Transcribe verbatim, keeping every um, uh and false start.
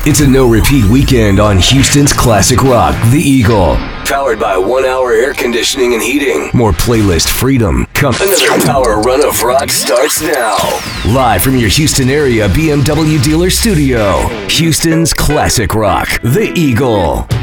It's a no-repeat weekend on Houston's classic rock, The Eagle. Powered by One Hour Air Conditioning and Heating. More playlist freedom. Come. Another power run of rock starts now. Live from your Houston area B M W dealer studio. Houston's classic rock, The Eagle.